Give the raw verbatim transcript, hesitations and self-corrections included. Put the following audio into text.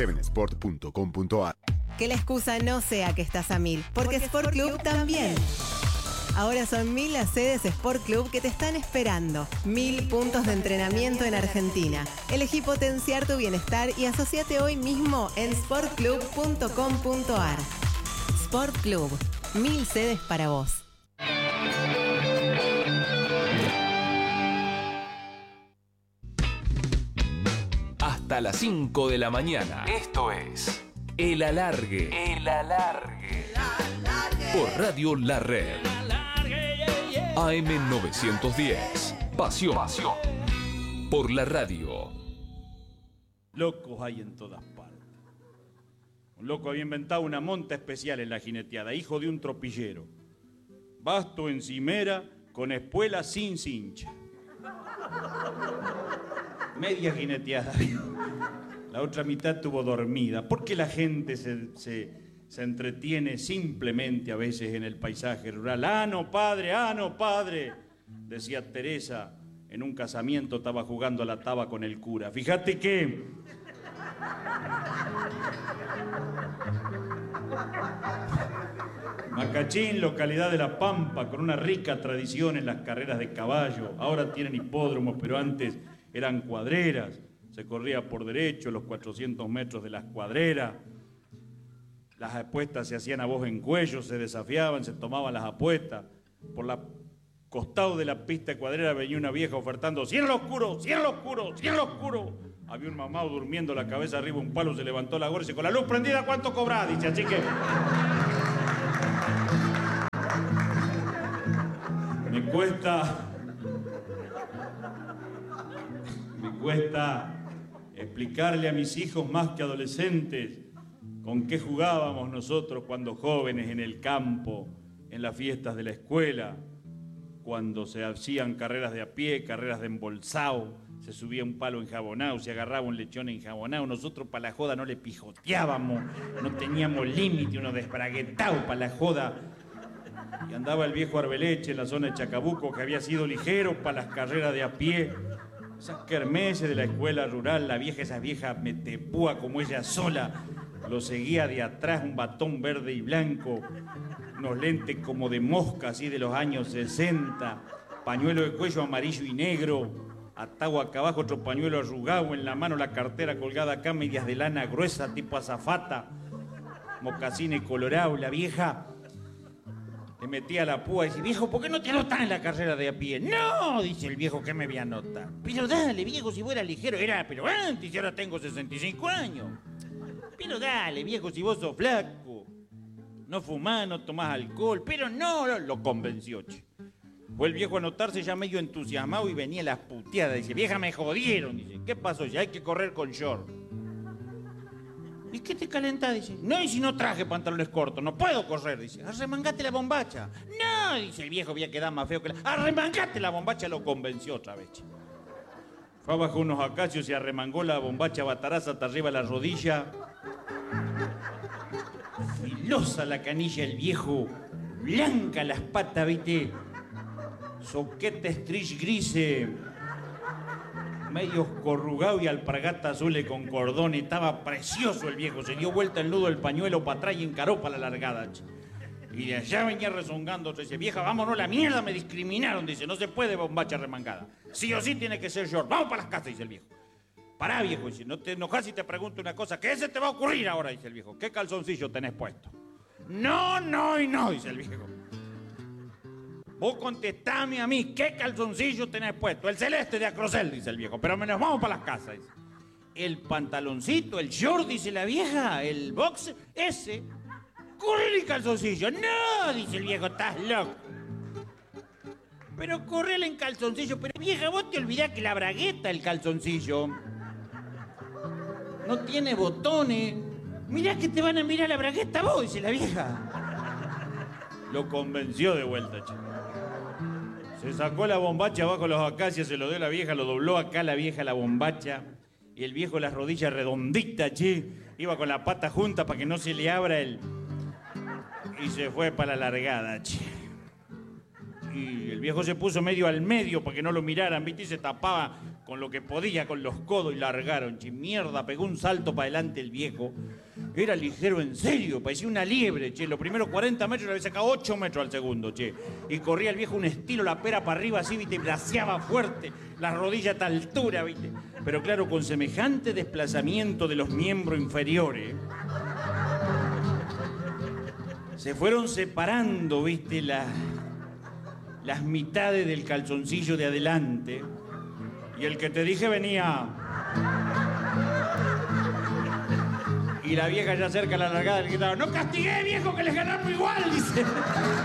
siete sport punto com punto a r. Que la excusa no sea que estás a mil, porque, porque Sport Club, Club también. Ahora son mil las sedes Sport Club que te están esperando. Mil puntos de entrenamiento en Argentina. Elegí potenciar tu bienestar y asociate hoy mismo en sport club punto com punto a r. Sport Club. Mil sedes para vos. Hasta las cinco de la mañana. Esto es El Alargue. El Alargue. El Alargue. Por Radio La Red. A M novecientos diez. Pasión. Pasión. Por la radio. Locos hay en todas partes. Un loco había inventado una monta especial en la jineteada, hijo de un tropillero. Basto encimera con espuela sin cincha. Media jineteada. La otra mitad tuvo dormida. Porque la gente se, se, se entretiene simplemente a veces en el paisaje rural. ¡Ah, no, padre! ¡Ah, no, padre! Decía Teresa, en un casamiento estaba jugando a la taba con el cura. Fíjate que... Macachín, localidad de La Pampa, con una rica tradición en las carreras de caballo. Ahora tienen hipódromos, pero antes eran cuadreras. Se corría por derecho los cuatrocientos metros de las cuadreras. Las apuestas se hacían a voz en cuello, se desafiaban, se tomaban las apuestas. Por la costado de la pista cuadrera venía una vieja ofertando ¡cielo oscuro, cielo oscuro, cielo oscuro! Había un mamado durmiendo, la cabeza arriba, un palo, se levantó la gorra y dice, con la luz prendida, ¿cuánto cobrá? Dice, así que... Me cuesta... Me cuesta explicarle a mis hijos más que adolescentes con qué jugábamos nosotros cuando jóvenes en el campo, en las fiestas de la escuela, cuando se hacían carreras de a pie, carreras de embolsado, se subía un palo enjabonado, se agarraba un lechón enjabonado, nosotros para la joda no le pijoteábamos, no teníamos límite, uno desbraguetado para la joda. Y andaba el viejo Arbeleche en la zona de Chacabuco, que había sido ligero para las carreras de a pie. Esas kermeses de la escuela rural, la vieja, esa vieja metepúa como ella sola, lo seguía de atrás un batón verde y blanco, unos lentes como de mosca, así de los años sesenta, pañuelo de cuello amarillo y negro, atado acá abajo otro pañuelo arrugado, en la mano la cartera colgada acá, medias de lana gruesa tipo azafata, mocasines colorados. La vieja le metía la púa y dice, viejo, ¿por qué no te anotas en la carrera de a pie? No, dice el viejo, ¿qué me voy a anotar? Pero dale, viejo, si fuera ligero, era, pero antes, y ahora tengo sesenta y cinco años. Pero dale, viejo, si vos sos flaco, no fumás, no tomás alcohol, pero no, lo, lo convenció, che. Fue el viejo a anotarse ya medio entusiasmado y venía las puteadas. Dice, vieja, me jodieron. Dice, ¿qué pasó? Ya hay que correr con short. ¿Y qué te calentás? Dice, no, y si no traje pantalones cortos, no puedo correr. Dice, arremangate la bombacha. No, dice el viejo, voy a quedar más feo que la... Arremangate la bombacha, lo convenció otra vez, che. Fue abajo unos acacios y arremangó la bombacha bataraza hasta arriba de la rodilla. Filosa la canilla el viejo, blanca las patas, ¿viste? Soquete stretch grise, medios corrugados y alpargatas azules con cordón. Estaba precioso el viejo. Se dio vuelta el nudo del pañuelo para atrás y encaró para la largada, che. Y de allá venía rezongando. Dice, vieja, vámonos, la mierda, me discriminaron. Dice, no se puede bombacha remangada. Sí o sí tiene que ser short. Vamos para las casas, dice el viejo. Pará, viejo, dice, no te enojas si te pregunto una cosa. ¿Qué se te va a ocurrir ahora? Dice el viejo. ¿Qué calzoncillo tenés puesto? No, no y no, dice el viejo. Vos contestame a mí, ¿qué calzoncillo tenés puesto? El celeste de Acrocel, dice el viejo, pero nos vamos para las casas, dice. El pantaloncito, el short, dice la vieja, el boxer, ese. ¡Corre el calzoncillo! ¡No! Dice el viejo, estás loco. Pero correle en calzoncillo, pero vieja, vos te olvidás que la bragueta, el calzoncillo, no tiene botones. Mirá que te van a mirar la bragueta vos, dice la vieja. Lo convenció de vuelta, che. Se sacó la bombacha abajo de los acacias, se lo dio a la vieja, lo dobló acá la vieja la bombacha. Y el viejo las rodillas redonditas, che. Iba con la pata junta para que no se le abra el... Y se fue para la largada, che. Y el viejo se puso medio al medio para que no lo miraran, ¿viste? Y se tapaba con lo que podía, con los codos, y largaron, che, mierda, pegó un salto para adelante el viejo. Era ligero en serio, parecía una liebre, che. Los primeros cuarenta metros le había sacado ocho metros al segundo, che. Y corría el viejo un estilo, la pera para arriba así, viste, braceaba fuerte, la rodilla a tal altura, viste. Pero claro, con semejante desplazamiento de los miembros inferiores, se fueron separando, viste, la, las mitades del calzoncillo de adelante. Y el que te dije venía... Y la vieja ya cerca de la largada le gritaba, no castigué, viejo, que les ganamos igual, dice.